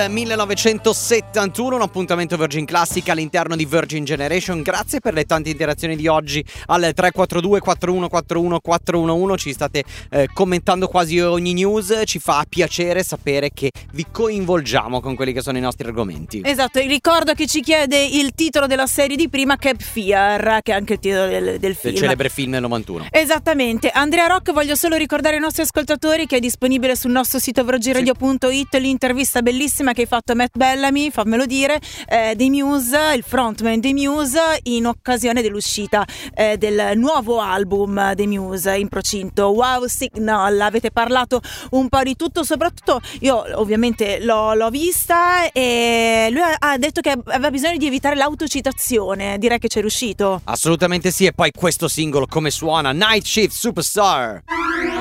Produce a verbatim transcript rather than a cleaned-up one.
millenovecentosettantuno, un appuntamento Virgin Classic all'interno di Virgin Generation. Grazie per le tante interazioni di oggi al tre quattro due quattro uno quattro uno quattro uno uno. Ci state eh, commentando quasi ogni news. Ci fa piacere sapere che vi coinvolgiamo con quelli che sono i nostri argomenti. Esatto, e ricordo che ci chiede il titolo della serie di prima, Cape Fear, che è anche il titolo del, del film, del celebre film del novantuno. Esattamente. Andrea Rock, voglio solo ricordare ai nostri ascoltatori che è disponibile sul nostro sito virgin radio punto it l'intervista bellissima che hai fatto a Matt Bellamy, fammelo dire, eh, dei Muse, il frontman dei Muse, in occasione dell'uscita eh, del nuovo album dei Muse in procinto, Wow Signal. Avete parlato un po' di tutto, soprattutto io ovviamente l'ho, l'ho vista e lui ha, ha detto che aveva bisogno di evitare l'autocitazione. Direi che c'è riuscito. Assolutamente sì. E poi questo singolo come suona, Night Shift Superstar.